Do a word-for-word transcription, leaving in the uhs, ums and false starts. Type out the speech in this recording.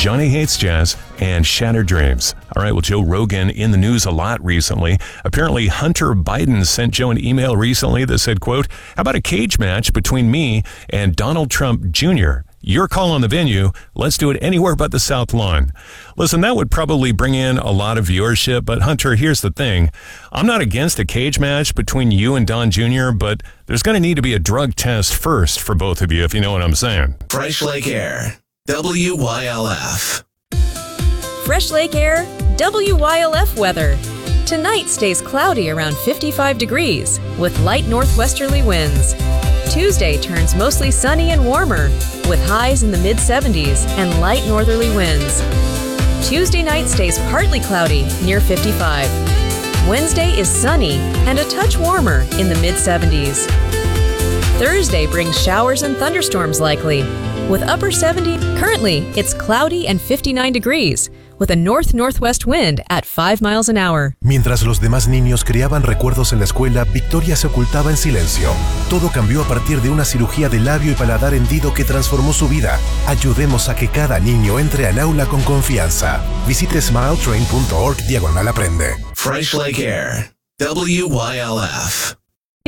Johnny Hates Jazz, and Shattered Dreams. All right, well, Joe Rogan in the news a lot recently. Apparently, Hunter Biden sent Joe an email recently that said, quote, how about a cage match between me and Donald Trump Junior? Your call on the venue. Let's do it anywhere but the South Lawn. Listen, that would probably bring in a lot of viewership, but Hunter, here's the thing. I'm not against a cage match between you and Don Junior, but there's going to need to be a drug test first for both of you, if you know what I'm saying. Fresh Lake Air, W Y L F. Fresh Lake Air, W Y L F weather. Tonight stays cloudy around fifty-five degrees with light northwesterly winds. Tuesday turns mostly sunny and warmer with highs in the mid seventies and light northerly winds. Tuesday night stays partly cloudy near fifty-five. Wednesday is sunny and a touch warmer in the mid seventies. Thursday brings showers and thunderstorms likely with upper seventy. Currently, it's cloudy and fifty-nine degrees. With a north-northwest wind at five miles an hour. Mientras los demás niños creaban recuerdos en la escuela, Victoria se ocultaba en silencio. Todo cambió a partir de una cirugía de labio y paladar hendido que transformó su vida. Ayudemos a que cada niño entre al aula con confianza. Visite smiletrain punto org diagonal aprende. Fresh Lake Air, W Y L F.